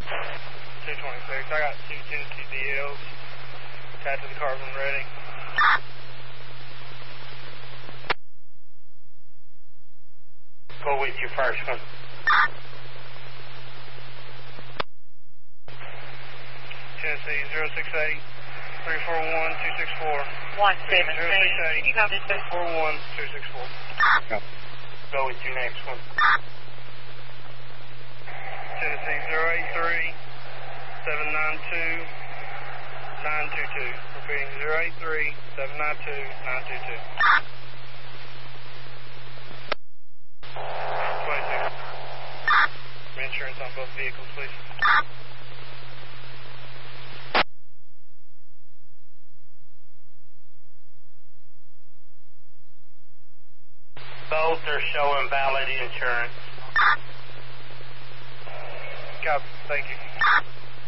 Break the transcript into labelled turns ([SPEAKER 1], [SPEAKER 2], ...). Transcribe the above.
[SPEAKER 1] 226. I got 2 Tennessee DLs tied to the carbon ready.
[SPEAKER 2] Go with your first one.
[SPEAKER 1] Tennessee 068 341 264.
[SPEAKER 3] 173. You got this.
[SPEAKER 1] 41 264.
[SPEAKER 2] Go with your next one.
[SPEAKER 1] Tennessee 083 792 922. Repeating 083 792 922. 22. Insurance on both vehicles, please.
[SPEAKER 2] Both are showing valid insurance.
[SPEAKER 1] Copy. Thank you.